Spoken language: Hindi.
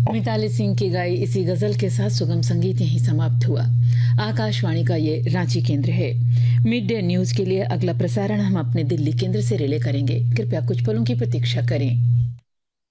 मिताली सिंह की गाई इसी गजल के साथ सुगम संगीत यहीं समाप्त हुआ। आकाशवाणी का ये रांची केंद्र है। मिड डे न्यूज के लिए अगला प्रसारण हम अपने दिल्ली केंद्र से रिले करेंगे। कृपया कुछ पलों की प्रतीक्षा करें।